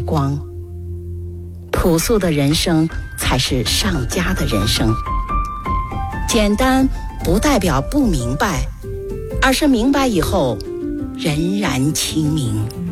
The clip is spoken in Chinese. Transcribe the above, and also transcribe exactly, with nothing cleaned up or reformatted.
光。朴素的人生才是上佳的人生。简单不代表不明白，而是明白以后仍然清明。